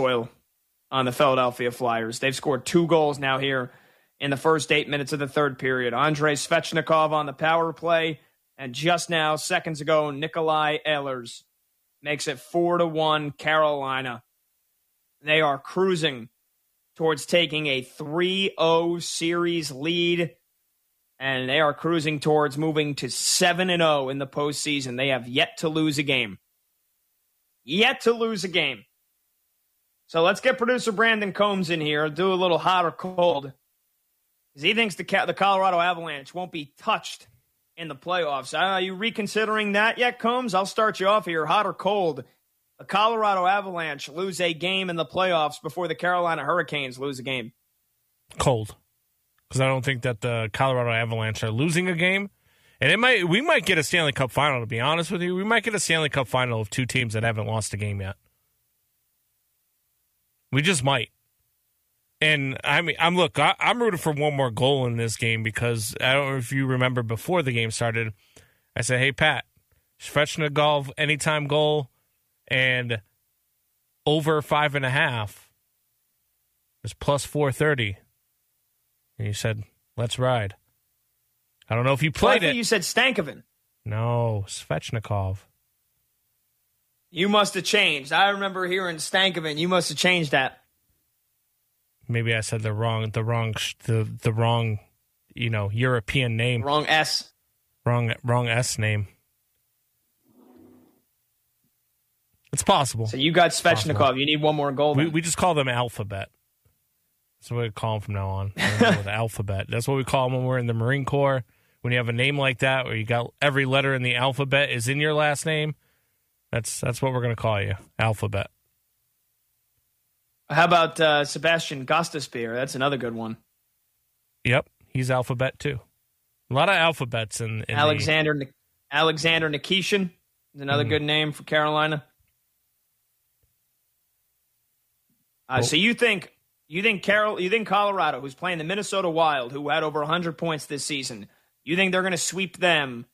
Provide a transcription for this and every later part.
soil on the Philadelphia Flyers. They've scored 2 goals now here in the first 8 minutes of the third period. Andrei Svechnikov on the power play, and just now, seconds ago, Nikolai Ehlers makes it 4-1 Carolina. They are cruising towards taking a 3-0 series lead, and they are cruising towards moving to 7-0 in the postseason. They have yet to lose a game. Yet to lose a game. So let's get producer Brandon Combs in here, do a little hot or cold, because he thinks the Colorado Avalanche won't be touched in the playoffs. Are you reconsidering that yet, Combs? I'll start you off here, hot or cold. The Colorado Avalanche lose a game in the playoffs before the Carolina Hurricanes lose a game. Cold. Because I don't think that the Colorado Avalanche are losing a game. And we might get a Stanley Cup final, to be honest with you. We might get a Stanley Cup final of 2 teams that haven't lost a game yet. We just might. And I'm rooting for one more goal in this game because I don't know if you remember before the game started, I said, hey, Pat, Svechnikov anytime goal and over 5.5 is plus 430. And you said, let's ride. I don't know if you played it. You said Stankoven. No, Svechnikov. You must have changed. I remember hearing Stankoven. You must have changed that. Maybe I said the wrong, European name. Wrong S. Wrong S name. It's possible. So you got Svechnikov. You need one more goal. We just call them Alphabet. That's what we call them from now on. The Alphabet. That's what we call them when we're in the Marine Corps. When you have a name like that, where you got every letter in the alphabet is in your last name, that's what we're going to call you, Alphabet. How about Sebastian Gostisbehere? That's another good one. Yep, he's Alphabet too. A lot of alphabets in Alexander Nikishin is another good name for Carolina. So you think Colorado, who's playing the Minnesota Wild, who had over 100 points this season, you think they're going to sweep them,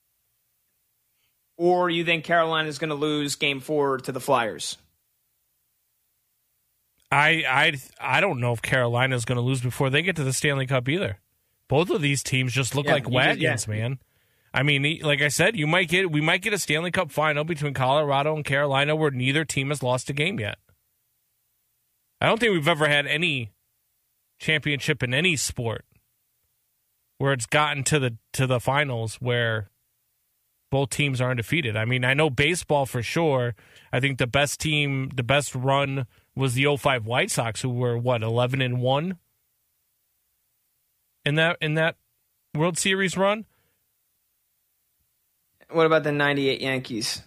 or you think Carolina is going to lose Game 4 to the Flyers? I don't know if Carolina is going to lose before they get to the Stanley Cup either. Both of these teams just look like wagons, man. I mean, like I said, we might get a Stanley Cup final between Colorado and Carolina where neither team has lost a game yet. I don't think we've ever had any championship in any sport where it's gotten to the finals where both teams are undefeated. I mean, I know baseball for sure. I think the best run was the 05 White Sox, who were 11-1 in that World Series run. What about the 98 Yankees?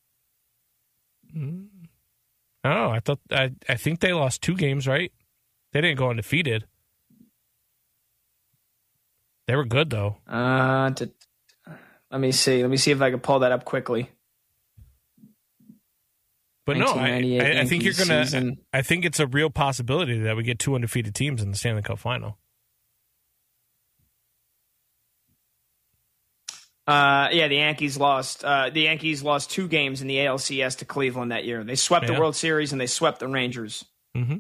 Oh, I think they lost 2 games, right? They didn't go undefeated. They were good though. Let me see. Let me see if I can pull that up quickly. But no, I think you're gonna. Season. I think it's a real possibility that we get 2 undefeated teams in the Stanley Cup final. The Yankees lost. The Yankees lost 2 games in the ALCS to Cleveland that year. They swept the World Series and they swept the Rangers. Mm-hmm.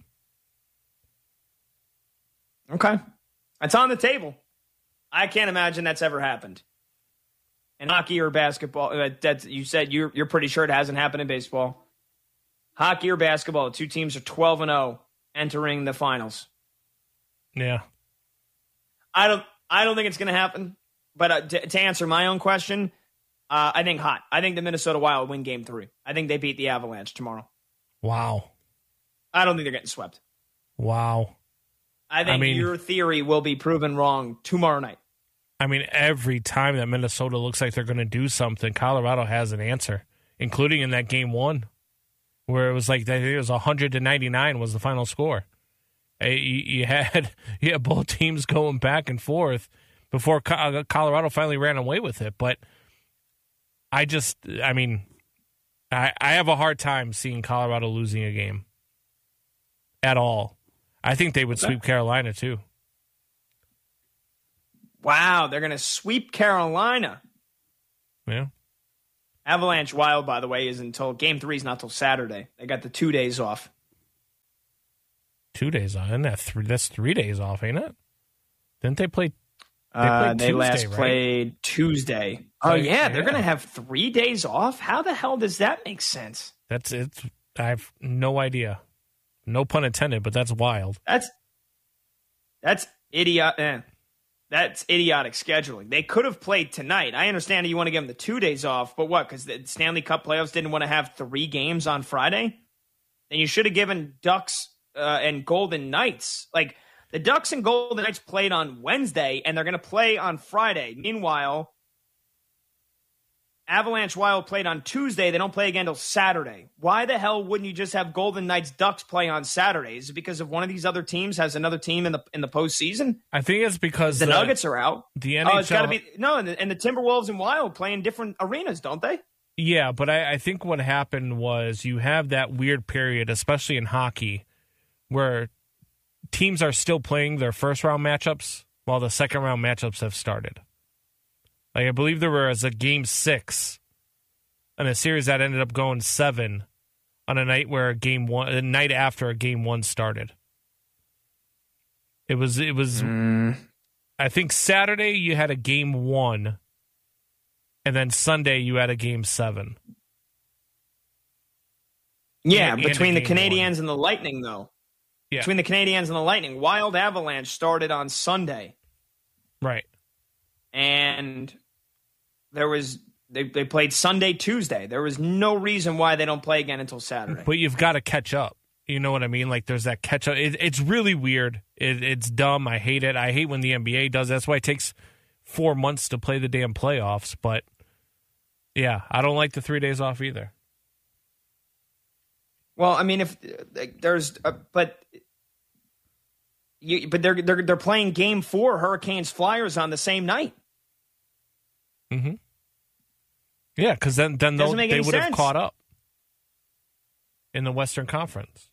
Okay, it's on the table. I can't imagine that's ever happened. In hockey or basketball, you said you're pretty sure it hasn't happened in baseball. Hockey or basketball, the 2 teams are 12-0 entering the finals. Yeah, I don't think it's going to happen. But to answer my own question, I think hot. I think the Minnesota Wild win Game 3. I think they beat the Avalanche tomorrow. Wow. I don't think they're getting swept. Wow. I think your theory will be proven wrong tomorrow night. I mean, every time that Minnesota looks like they're going to do something, Colorado has an answer, including in that Game 1, where it was like, I think it was 100-99 was the final score. You had both teams going back and forth before Colorado finally ran away with it. But I have a hard time seeing Colorado losing a game at all. I think they would sweep Carolina too. Wow, they're going to sweep Carolina. Yeah. Avalanche Wild, by the way, is until Game 3 is not till Saturday. They got the 2 days off. 2 days off. And that's 3 days off, ain't it? Didn't they play? They last played Tuesday. Oh, yeah. They're going to have 3 days off? How the hell does that make sense? I have no idea. No pun intended, but that's wild. That's idiot. That's idiotic scheduling. They could have played tonight. I understand you want to give them the 2 days off, but what? Because the Stanley Cup playoffs didn't want to have 3 games on Friday? Then you should have given Ducks and Golden Knights. Like, the Ducks and Golden Knights played on Wednesday, and they're going to play on Friday. Meanwhile, Avalanche Wild played on Tuesday. They don't play again until Saturday. Why the hell wouldn't you just have Golden Knights Ducks play on Saturday? Is it because of one of these other teams has another team in the postseason? I think it's because the Nuggets are out. The NHL, it's got to be and the Timberwolves and Wild play in different arenas, don't they? Yeah, but I think what happened was you have that weird period, especially in hockey, where teams are still playing their first round matchups while the second round matchups have started. Like, I believe there was a game 6 in a series that ended up going 7 on a night where a night after a game 1 started. It was I think Saturday you had a game 1 and then Sunday you had a game 7. Yeah, between the Canadiens and the Lightning though. Yeah. Between the Canadiens and the Lightning, Wild Avalanche started on Sunday. Right. And they played Sunday, Tuesday. There was no reason why they don't play again until Saturday. But you've got to catch up. You know what I mean? Like, there's that catch up. It's really weird. It's dumb. I hate it. I hate when the NBA does. That's why it takes 4 months to play the damn playoffs. But yeah, I don't like the 3 days off either. Well, I mean, if there's, but they're playing Game 4 Hurricanes Flyers on the same night. Mm-hmm. Yeah, because then they would have caught up in the Western Conference.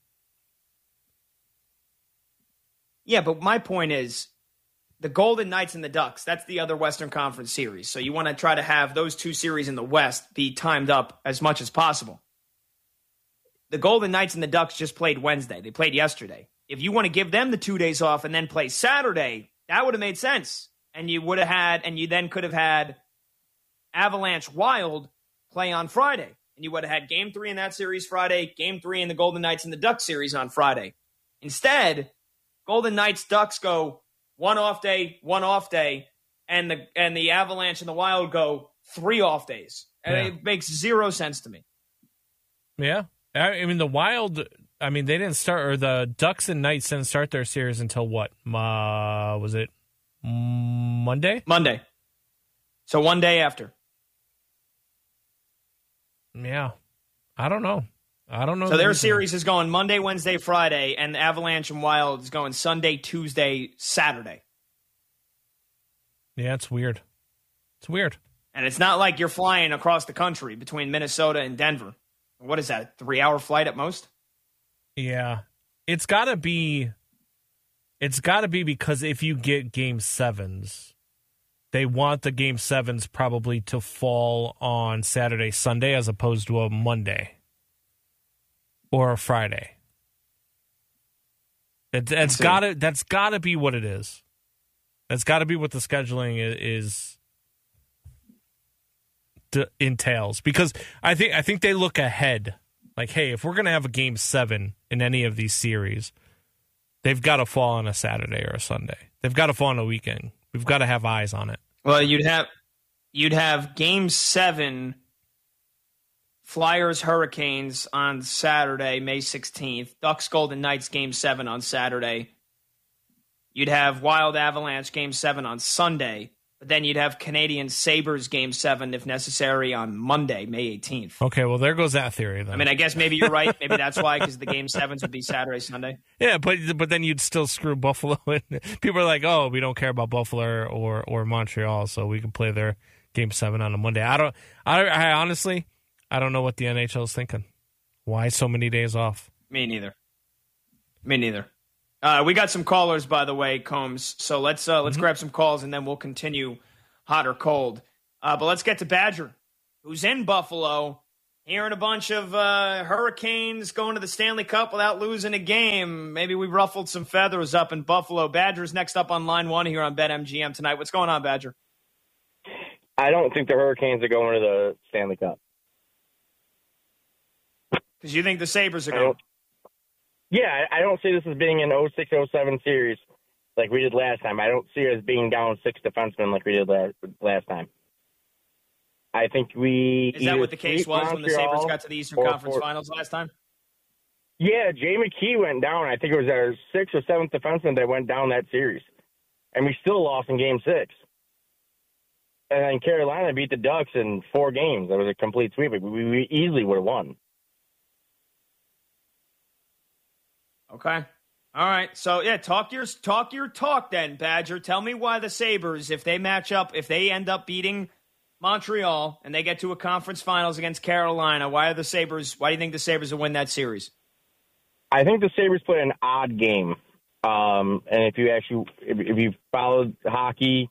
Yeah, but my point is the Golden Knights and the Ducks, that's the other Western Conference series. So you want to try to have those 2 series in the West be timed up as much as possible. The Golden Knights and the Ducks just played Wednesday. They played yesterday. If you want to give them the 2 days off and then play Saturday, that would have made sense. And you then could have had Avalanche Wild play on Friday. And you would have had Game 3 in that series Friday, Game 3 in the Golden Knights and the Ducks series on Friday. Instead, Golden Knights Ducks go 1 off day, and the Avalanche and the Wild go 3 off days. And it makes 0 sense to me. Yeah. I mean, the Wild, they didn't start, or the Ducks and Knights didn't start their series until what? Was it Monday? Monday. So 1 day after. Yeah. I don't know. So their series is going Monday, Wednesday, Friday, and Avalanche and Wild is going Sunday, Tuesday, Saturday. Yeah, it's weird. And it's not like you're flying across the country between Minnesota and Denver. What is that, a 3-hour flight at most? Yeah. It's got to be because if you get Game 7s, they want the Game 7s probably to fall on Saturday, Sunday, as opposed to a Monday or a Friday. That's got to be what it is. That's got to be what the scheduling entails. Because I think they look ahead. Like, hey, if we're going to have a Game 7 in any of these series, they've got to fall on a Saturday or a Sunday. They've got to fall on a weekend. We've got to have eyes on it. Well, you'd have Game 7 Flyers Hurricanes on Saturday, May 16th. Ducks Golden Knights Game 7 on Saturday. You'd have Wild Avalanche Game 7 on Sunday. But then you'd have Canadian Sabres Game 7, if necessary, on Monday, May 18th. Okay, well, there goes that theory then. I mean, I guess maybe you're right. Maybe that's why, because the Game 7s would be Saturday, Sunday. Yeah, but then you'd still screw Buffalo. People are like, oh, we don't care about Buffalo or Montreal, so we can play their Game 7 on a Monday. I honestly, I don't know what the NHL is thinking. Why so many days off? Me neither. We got some callers, by the way, Combs. So let's grab some calls, and then we'll continue hot or cold. But let's get to Badger, who's in Buffalo. Hearing a bunch of Hurricanes going to the Stanley Cup without losing a game. Maybe we ruffled some feathers up in Buffalo. Badger's next up on line one here on BetMGM tonight. What's going on, Badger? I don't think the Hurricanes are going to the Stanley Cup. Because you think the Sabres are going? Yeah, I don't see this as being an 06-07 series like we did last time. I don't see it as being down 6 defensemen like we did last time. I think Is that what the case was when the Sabres got to the Eastern Conference Finals last time? Yeah, Jay McKee went down. I think it was our 6th or 7th defenseman that went down that series. And we still lost in Game 6. And then Carolina beat the Ducks in 4 games. That was a complete sweep. We easily would have won. Okay. All right. So, yeah, talk your talk then, Badger. Tell me why the Sabres, if they match up, if they end up beating Montreal and they get to a conference finals against Carolina, why do you think the Sabres will win that series? I think the Sabres play an odd game. And if you followed hockey,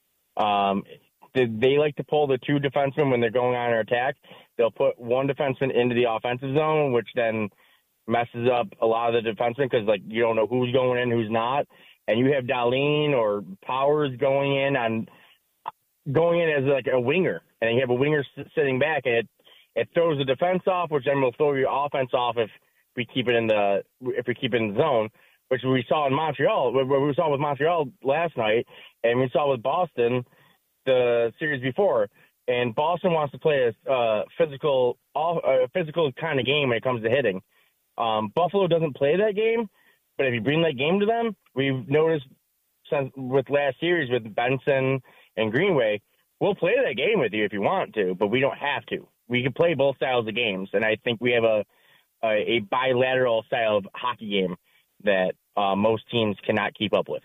they like to pull the 2 defensemen when they're going on an attack. They'll put 1 defenseman into the offensive zone, which then messes up a lot of the defensemen because, you don't know who's going in, who's not. And you have Dahlin or Powers going in as a winger, and you have a winger sitting back, and it throws the defense off, which then will throw your offense off if we keep it in the zone, which we saw in Montreal. We saw with Montreal last night, and we saw with Boston the series before. And Boston wants to play a physical kind of game when it comes to hitting. Buffalo doesn't play that game, but if you bring that game to them, we've noticed since with last series with Benson and Greenway, we'll play that game with you if you want to, but we don't have to. We can play both styles of games, and I think we have a bilateral style of hockey game that most teams cannot keep up with.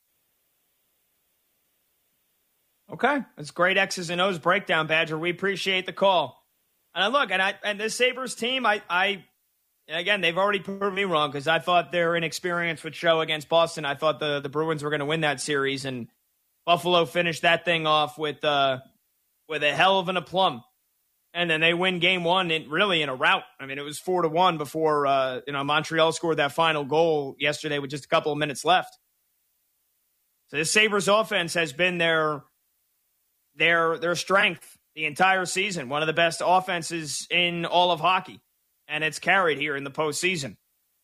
Okay, that's great X's and O's breakdown, Badger. We appreciate the call. And this Sabres team, again, they've already proved me wrong because I thought their inexperience would show against Boston. I thought the Bruins were going to win that series, and Buffalo finished that thing off with a hell of an aplomb. And then they win Game 1 in a rout. I mean, it was 4-1 before Montreal scored that final goal yesterday with just a couple of minutes left. So this Sabres offense has been their strength the entire season. One of the best offenses in all of hockey, and it's carried here in the postseason.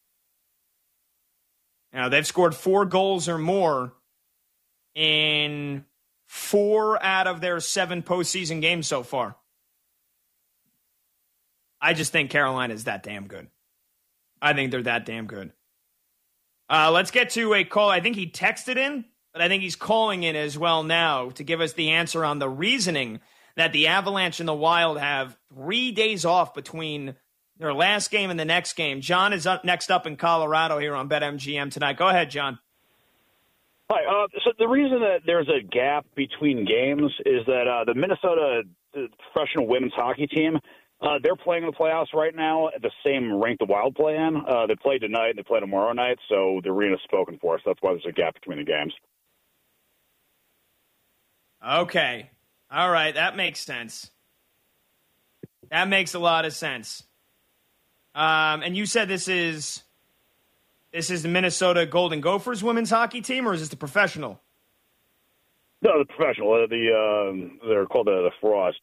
Now they've scored 4 goals or more in 4 out of their 7 postseason games so far. I just think Carolina is that damn good. I think they're that damn good. Let's get to a call. I think he texted in, but I think he's calling in as well now to give us the answer on the reasoning that the Avalanche and the Wild have 3 days off between their last game and the next game. John is up next up in Colorado here on BetMGM tonight. Go ahead, John. Hi. So the reason that there's a gap between games is that the Minnesota professional women's hockey team, they're playing in the playoffs right now at the same rank the Wild play in. They play tonight and they play tomorrow night, so the arena's spoken for, so that's why there's a gap between the games. Okay. All right. That makes sense. That makes a lot of sense. And you said this is the Minnesota Golden Gophers women's hockey team, or is this the professional? No, the professional. They're called the Frost.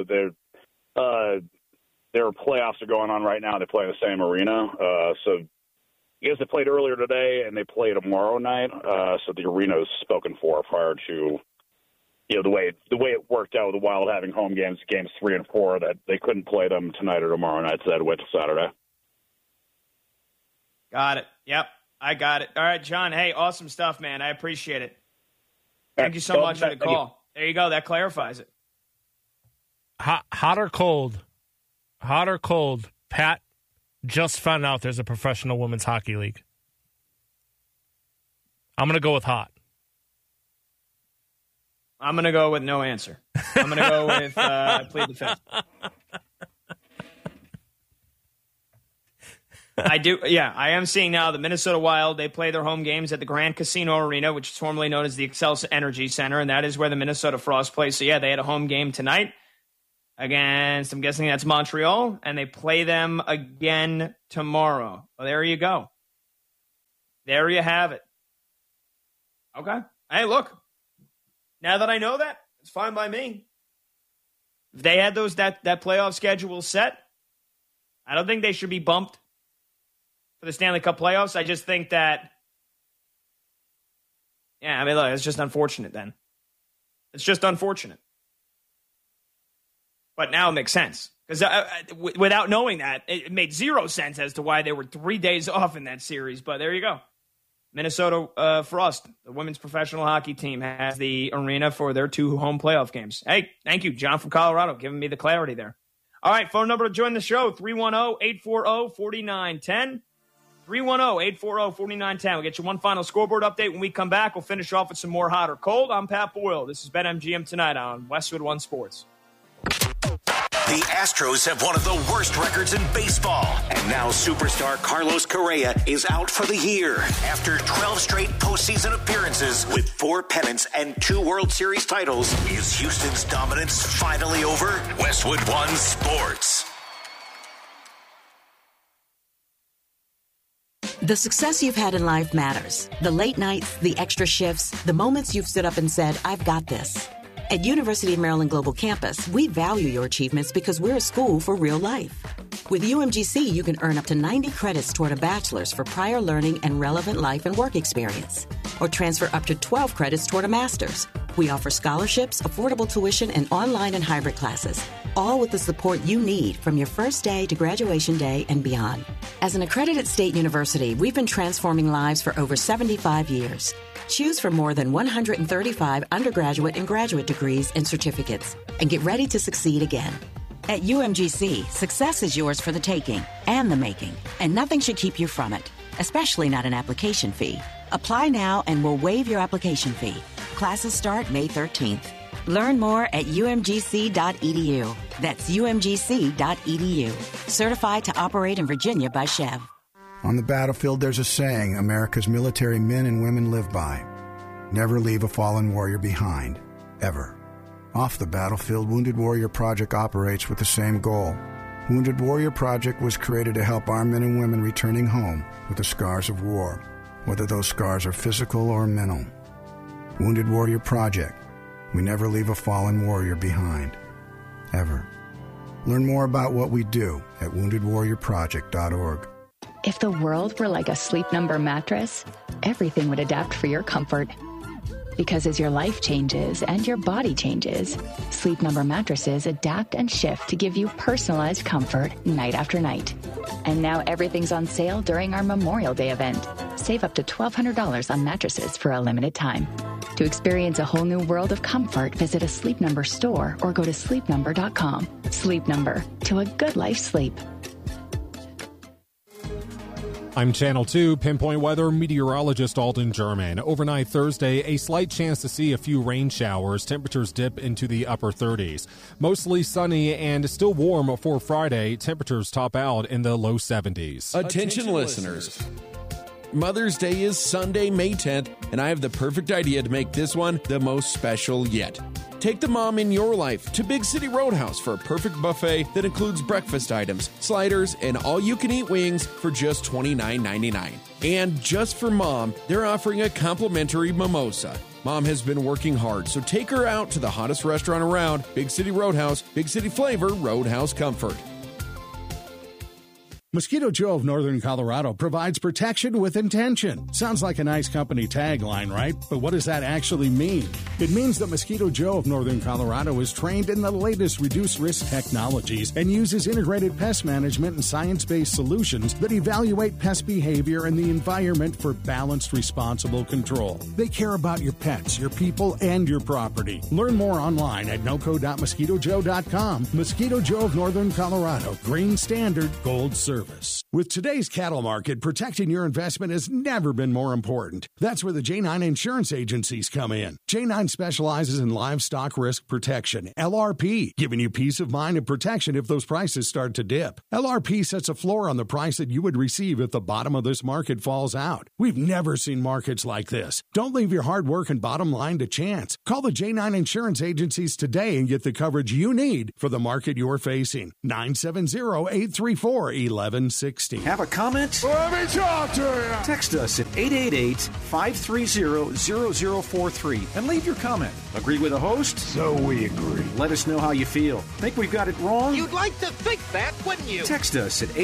Their playoffs are going on right now. They play in the same arena. So I guess they played earlier today, and they play tomorrow night. So the arena is spoken for prior to the way it worked out with the Wild having home games 3 and 4, that they couldn't play them tonight or tomorrow night, so they had to wait till Saturday. Got it. Yep, I got it. All right, John. Hey, awesome stuff, man. I appreciate it. Thank you so much for the call. There you go. That clarifies it. Hot or cold? Hot or cold? Pat just found out there's a professional women's hockey league. I'm going to go with hot. I'm going to go with no answer. I'm going to go with plead the fifth. I am seeing now the Minnesota Wild, they play their home games at the Grand Casino Arena, which is formerly known as the Xcel Energy Center, and that is where the Minnesota Frost plays. So, yeah, they had a home game tonight. against, I'm guessing that's Montreal, and they play them again tomorrow. Well, there you go. There you have it. Okay. Hey, look. Now that I know that, it's fine by me. If they had that playoff schedule set, I don't think they should be bumped for the Stanley Cup playoffs. I just think that, yeah, I mean, look, it's just unfortunate then. It's just unfortunate. But now it makes sense. Because without knowing that, it made zero sense as to why they were 3 days off in that series. But there you go. Minnesota Frost, the women's professional hockey team, has the arena for their 2 home playoff games. Hey, thank you, John from Colorado, giving me the clarity there. All right, phone number to join the show, 310-840-4910. 310-840-4910. We'll get you one final scoreboard update. When we come back, we'll finish off with some more hot or cold. I'm Pat Boyle. This is BetMGM Tonight on Westwood One Sports. The Astros have one of the worst records in baseball. And now superstar Carlos Correa is out for the year after 12 straight postseason appearances with 4 pennants and 2 World Series titles. Is Houston's dominance finally over? Westwood One Sports. The success you've had in life matters. The late nights, the extra shifts, the moments you've stood up and said, I've got this. At University of Maryland Global Campus, we value your achievements because we're a school for real life. With UMGC, you can earn up to 90 credits toward a bachelor's for prior learning and relevant life and work experience, or transfer up to 12 credits toward a master's. We offer scholarships, affordable tuition, and online and hybrid classes, all with the support you need from your first day to graduation day and beyond. As an accredited state university, we've been transforming lives for over 75 years. Choose from more than 135 undergraduate and graduate degrees and certificates, and get ready to succeed again. At UMGC, success is yours for the taking and the making, and nothing should keep you from it, especially not an application fee. Apply now and we'll waive your application fee. Classes start May 13th. Learn more at umgc.edu. That's umgc.edu. Certified to operate in Virginia by Chev. On the battlefield, there's a saying America's military men and women live by. Never leave a fallen warrior behind, ever. Off the battlefield, Wounded Warrior Project operates with the same goal. Wounded Warrior Project was created to help our men and women returning home with the scars of war, whether those scars are physical or mental. Wounded Warrior Project. We never leave a fallen warrior behind, ever. Learn more about what we do at woundedwarriorproject.org. If the world were like a Sleep Number mattress, everything would adapt for your comfort. Because as your life changes and your body changes, Sleep Number mattresses adapt and shift to give you personalized comfort night after night. And now everything's on sale during our Memorial Day event. Save up to $1,200 on mattresses for a limited time. To experience a whole new world of comfort, visit a Sleep Number store or go to sleepnumber.com. Sleep Number, to a good life sleep. I'm Channel 2 Pinpoint Weather meteorologist Alden German. Overnight Thursday, a slight chance to see a few rain showers. Temperatures dip into the upper 30s. Mostly sunny and still warm for Friday. Temperatures top out in the low 70s. Attention listeners. Mother's Day is Sunday, May 10th, and I have the perfect idea to make this one the most special yet. Take the mom in your life to Big City Roadhouse for a perfect buffet that includes breakfast items, sliders, and all-you-can-eat wings for just $29.99. And just for mom, they're offering a complimentary mimosa. Mom has been working hard, so take her out to the hottest restaurant around, Big City Roadhouse, Big City Flavor, Roadhouse Comfort. Mosquito Joe of Northern Colorado provides protection with intention. Sounds like a nice company tagline, right? But what does that actually mean? It means that Mosquito Joe of Northern Colorado is trained in the latest reduced-risk technologies and uses integrated pest management and science-based solutions that evaluate pest behavior and the environment for balanced, responsible control. They care about your pets, your people, and your property. Learn more online at noco.mosquitojoe.com. Mosquito Joe of Northern Colorado. Green Standard Gold Service. service. With today's cattle market, protecting your investment has never been more important. That's where the J9 insurance agencies come in. J9 specializes in livestock risk protection, LRP, giving you peace of mind and protection if those prices start to dip. LRP sets a floor on the price that you would receive if the bottom of this market falls out. We've never seen markets like this. Don't leave your hard work and bottom line to chance. Call the J9 insurance agencies today and get the coverage you need for the market you're facing. 970-834-1160. Have a comment? Let me talk to you. Text us at 888-530-0043 and leave your comment. Agree with the host? So we agree. Let us know how you feel. Think we've got it wrong? You'd like to think that, wouldn't you? Text us at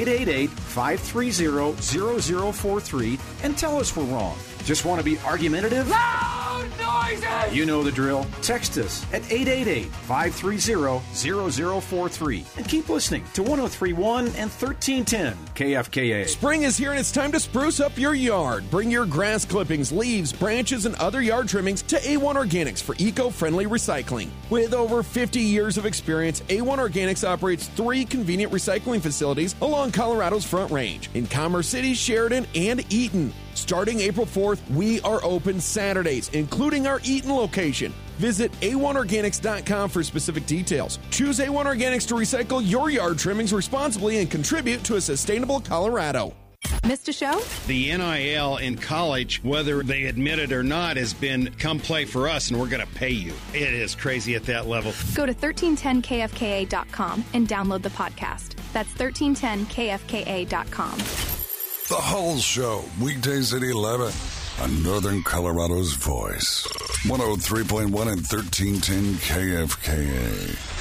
888-530-0043 and tell us we're wrong. Just want to be argumentative? Loud noises! You know the drill. Text us at 888-530-0043 and keep listening to 103.1 and 1310 KFKA. Spring is here and it's time to spruce up your yard. Bring your grass clippings, leaves, branches, and other yard trimmings to A1 Organics for eco-friendly recycling. With over 50 years of experience, A1 Organics operates 3 convenient recycling facilities along Colorado's Front Range in Commerce City, Sheridan, and Eaton. Starting April 4th, we are open Saturdays, including our Eaton location. Visit A1Organics.com for specific details. Choose A1 Organics to recycle your yard trimmings responsibly and contribute to a sustainable Colorado. Missed a show? The NIL in college, whether they admit it or not, has been come play for us and we're going to pay you. It is crazy at that level. Go to 1310kfka.com and download the podcast. That's 1310kfka.com. The Hull Show, weekdays at 11 on Northern Colorado's Voice. 103.1 and 1310 KFKA.